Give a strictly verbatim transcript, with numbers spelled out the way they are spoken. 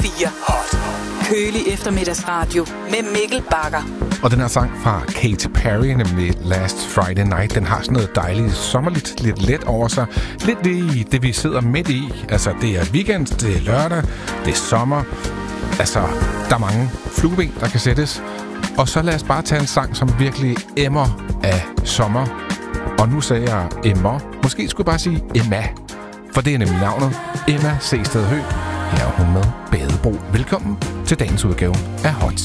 fire. Hot. Kølig eftermiddagsradio med Mikkel Bagger. Og den her sang fra Katy Perry, nemlig Last Friday Night, den har sådan noget dejligt sommerligt, lidt let over sig. Lidt det, i det, vi sidder midt i. Altså, det er weekend, det er lørdag, det er sommer. Altså, der er mange flueben, der kan sættes. Og så lad os bare tage en sang, som virkelig emmer af sommer. Og nu sagde jeg emmer. Måske skulle jeg bare sige Emma. For det er nemlig navnet. Emma Sehsted Høgh. Her er hun med Badebro. Velkommen til dagens udgave af Hot.